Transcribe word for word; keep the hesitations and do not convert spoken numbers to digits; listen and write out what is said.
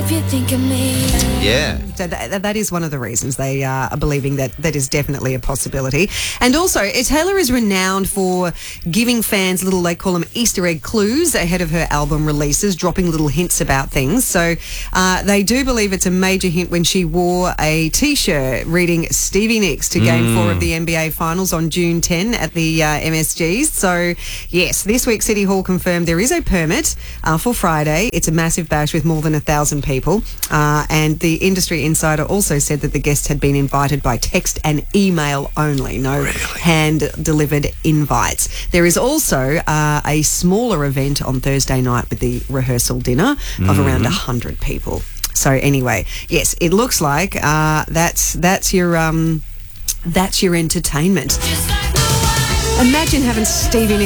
if you think of me. Yeah. So that, that is one of the reasons they uh, are believing that that is definitely a possibility. And also, Taylor is renowned for giving fans little, they call them Easter egg clues ahead of her album releases, dropping little hints about things. So uh, they do believe it's a major hint when she wore a T-shirt reading Stevie Nicks to Game Mm. four of the N B A Finals on June tenth at the uh, M S Gs. So, yes, this week City Hall confirmed there is a permit uh, for Friday. It's a massive bash with more than a thousand people. Uh, and the industry insider also said that the guests had been invited by text and email only, no Really? hand-delivered invites. There is also uh, a smaller event on Thursday night with the rehearsal dinner of Mm. around one hundred people. So anyway, yes, it looks like uh, that's that's your um, that's your entertainment. Imagine having Stevie Nicks